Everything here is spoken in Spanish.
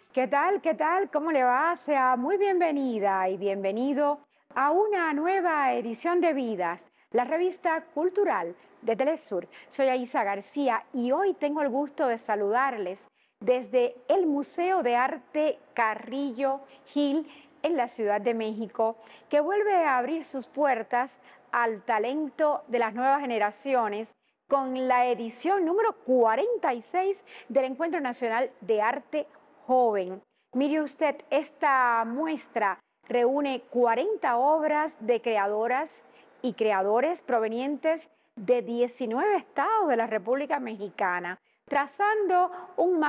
¿Qué tal? ¿Qué tal? ¿Cómo le va? Sea muy bienvenida y bienvenido a una nueva edición de Vidas, la revista cultural de Telesur. Soy Aisa García y hoy tengo el gusto de saludarles desde el Museo de Arte Carrillo Gil en la Ciudad de México, que vuelve a abrir sus puertas al talento de las nuevas generaciones con la edición número 46 del Encuentro Nacional de Arte Joven. Mire usted, esta muestra reúne 40 obras de creadoras y creadores provenientes de 19 estados de la República Mexicana, trazando un